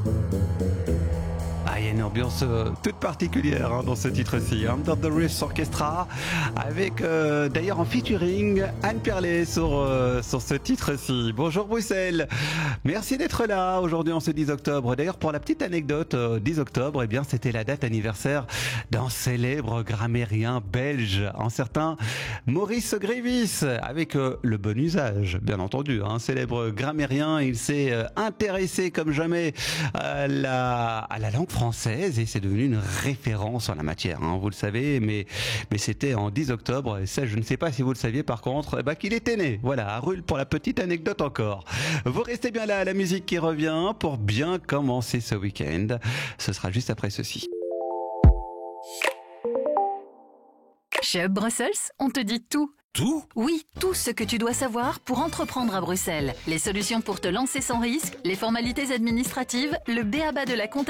Ah, il y a une ambiance toute particulière dans ce titre-ci, Under the Reefs Orchestra, avec d'ailleurs en featuring Anne Perlet sur ce titre-ci. Bonjour Bruxelles, merci d'être là aujourd'hui en ce 10 octobre. D'ailleurs pour la petite anecdote, 10 octobre, eh bien c'était la date anniversaire d'un célèbre grammairien belge, un certain Maurice Grévis, avec le bon usage, bien entendu. Un célèbre grammairien, il s'est intéressé comme jamais à la langue française et c'est devenu une référence en la matière, vous le savez, mais c'était en 10 octobre et ça je ne sais pas si vous le saviez par contre, qu'il était né, voilà, à Rulle pour la petite anecdote encore. Vous restez bien là, la musique qui revient pour bien commencer ce week-end, ce sera juste après ceci. Chez Hub Brussels, on te dit tout. Tout ? Oui, tout ce que tu dois savoir pour entreprendre à Bruxelles. Les solutions pour te lancer sans risque, les formalités administratives, le b.a.-ba de la comptabilité.